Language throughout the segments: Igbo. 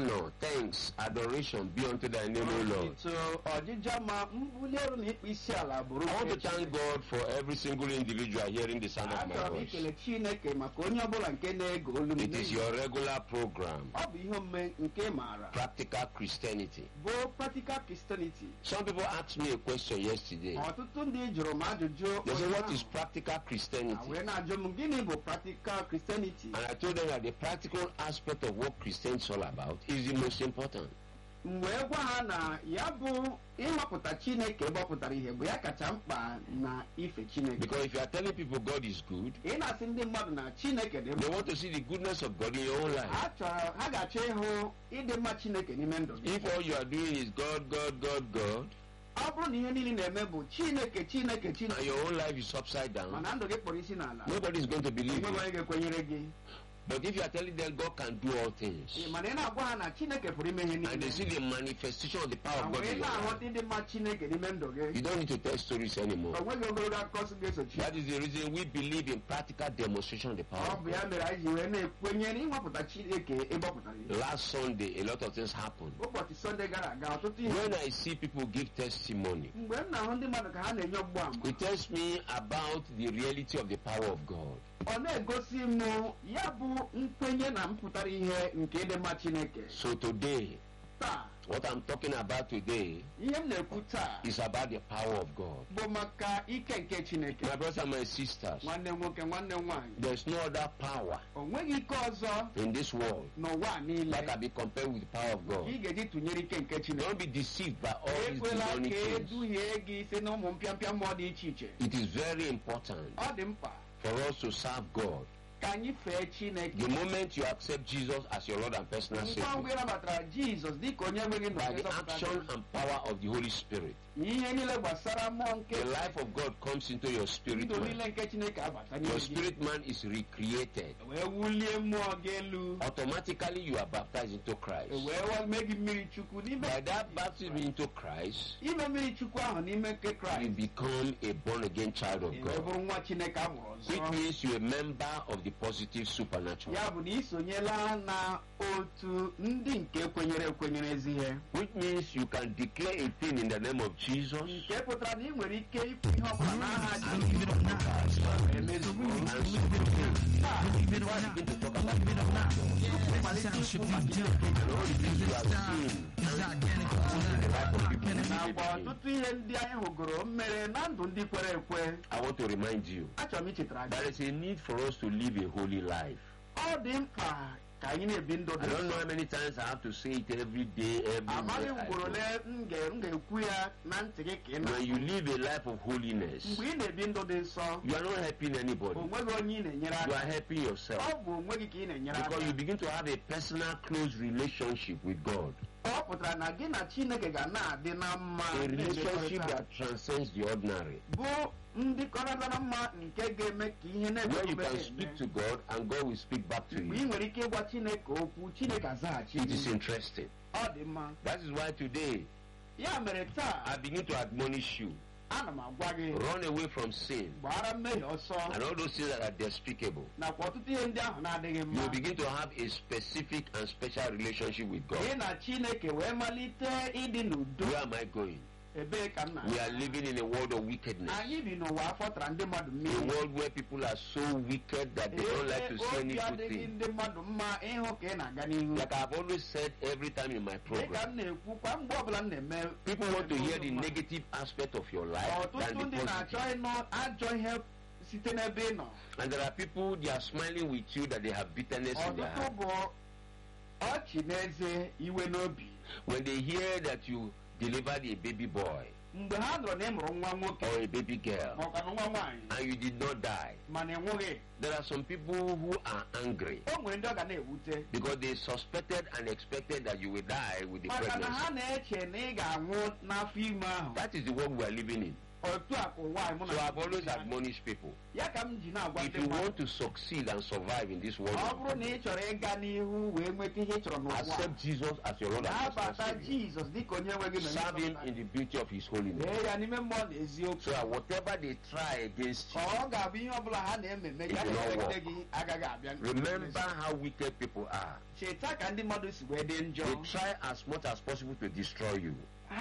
honor, thanks, adoration be unto thy name, O Lord. I want to thank God for every single individual hearing the sound of my voice. It is your regular program, Practical Christianity. Some people asked me a question yesterday. They said, what is practical Christianity? And I told them that the practical aspect of what Christians are all about is the most important. Because if you are telling people God is good, they want to see the goodness of God in your own life. If all you are doing is God, God, God, God, and your own life is upside down, nobody is going to believe you. But if you are telling them God can do all things, and they see the manifestation of the power of God in your life, you don't need to tell stories anymore. That is the reason we believe in practical demonstration of the power of God. Last Sunday, a lot of things happened. When I see people give testimony, it tells me about the reality of the power of God. So today, what I'm talking about today is about the power of God. My brothers and my sisters, there's no other power in this world that can be compared with the power of God. Don't be deceived by all these demonic things. It is very important for us to serve God. The moment you accept Jesus as your Lord and personal Savior, by the action and power of the Holy Spirit, the life of God comes into your spirit man. Your spirit man is recreated. Automatically you are baptized into Christ. By that baptism into Christ, you become a born-again child of God, which means you're a member of the positive supernatural. Which means you can declare a thing in the name of Jesus, and I want to remind you, there is a need for us to live a holy life. I don't know how many times I have to say it every day, every day. When you live a life of holiness, you are not helping anybody. You are helping yourself. Because you begin to have a personal, close relationship with God. A relationship that transcends the ordinary. Where you can speak to God and God will speak back to you. It is interesting. That is why today I begin to admonish you. Run away from sin and all those things that are despicable. You begin to have a specific and special relationship with God. Where am I going? We are living in a world of wickedness. A world where people are so wicked that they don't like to see any good thing. Like I've always said every time in my program, people want to hear the negative aspect of your life than the positive. And there are people, they are smiling with you that they have bitterness in their heart. When they hear that you delivered a baby boy or a baby girl and you did not die, there are some people who are angry because they suspected and expected that you will die with the pregnancy. That is the world we are living in. So I've always admonished people. If you want to succeed and survive in this world, accept Jesus as your Lord and Master. Serve Him in the beauty of His holiness. So that whatever they try against you, it will not work. Remember how wicked people are. They try as much as possible to destroy you.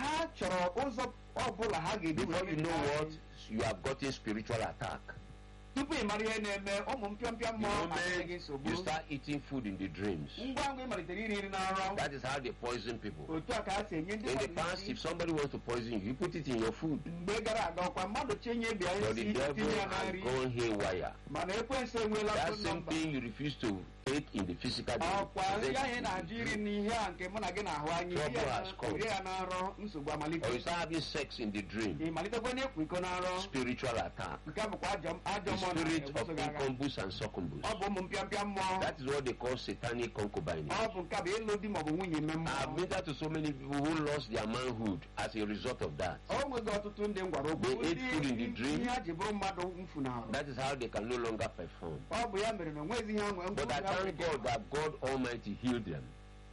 Before you know what, you have gotten spiritual attack. The moment you start eating food in the dreams, that is how they poison people. In the past, if somebody wants to poison you, you put it in your food. But the devil has gone haywire. That same thing you refuse to take in the physical dream. Trouble has come. Or you start having sex in the dream. Spiritual attack. The spirit of incubus and succubus. That is what they call satanic concubinage. I've met to so many people who lost their manhood as a result of that. They ate food in the dream. That is how they can no longer perform. But I thank God that God Almighty healed them.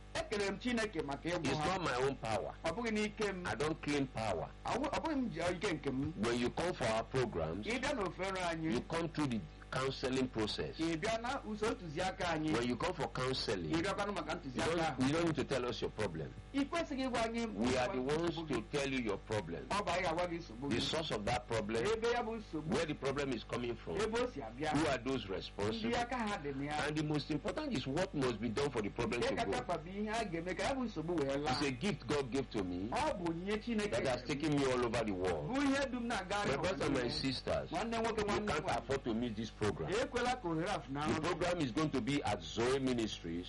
It's not my own power. I don't claim power. When you come for our programs, you come through the counseling process. When you come for counseling, you don't need to tell us your problem. We are the ones to tell you your problem, the source of that problem, where the problem is coming from, who are those responsible, and the most important is what must be done for the problem to go. It's a gift God gave to me that has taken me all over the world. My brothers and my sisters, you can't afford to miss this program. The program is going to be at Zoe Ministries,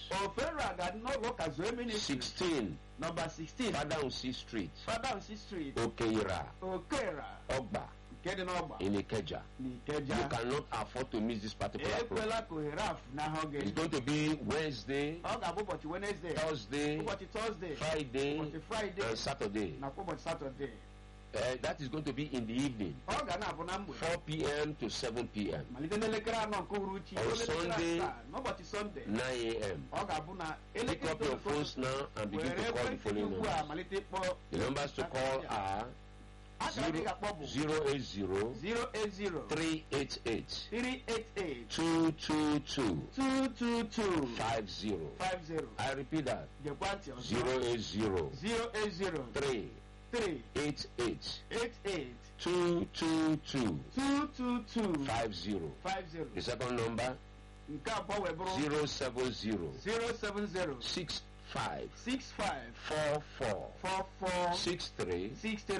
16 Fadausi Street, Okeira, Ogba, in Ikeja. You cannot afford to miss this particular program. It's going to be Wednesday, Thursday, Friday, and Saturday. That is going to be in the evening, 4 p.m. to 7 p.m. On Sunday, 9 a.m. Pick up your phones now and begin to call the following numbers. The numbers to call are 080 388 222 50. I repeat that. 080 388 222 50. The second number 070 65 44 63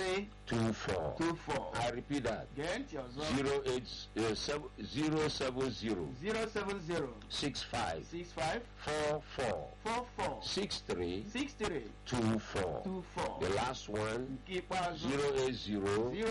24. I repeat that. 070 65 44 63 24. The last one 080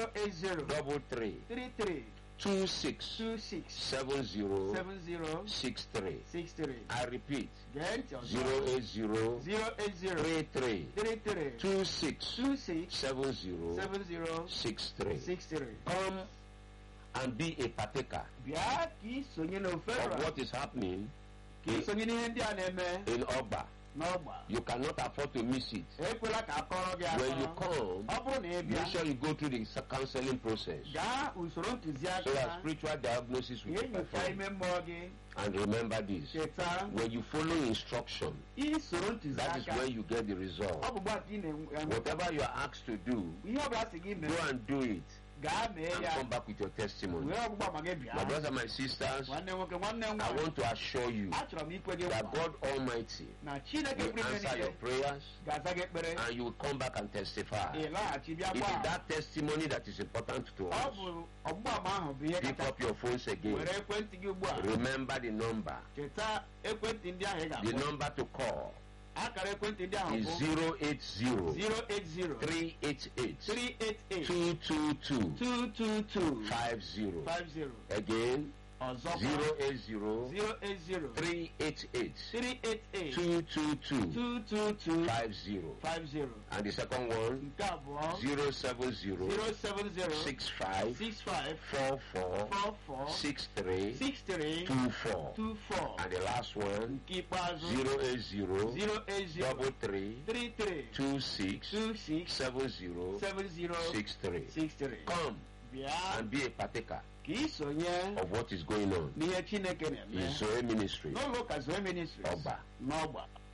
33 26 70 63. I repeat 080 33 26 70 63. Come and be a partaker of what is happening in Ogba. You cannot afford to miss it. When you come, make sure you go through the counseling process so that spiritual diagnosis will be performed. And remember this, when you follow instruction, that is when you get the result. Whatever you are asked to do, go and do it. And come back with your testimony. My brothers and my sisters, I want to assure you that God Almighty will answer your prayers and you will come back and testify. It is that testimony that is important to us. Pick up your phones again. Remember the number. The number to call is 080 388 222 50. Again, ọzọkwa 080 388 222 50. And the second one, nke abụọ 070 65 44 63 24. And the last one, nke ikpeazụ 080 33 26 70 63. Come and be a partaker of what is going on in Zoe Ministry. N'ụlọ ụka Zoe Ministries Ọba. n'Ọgba.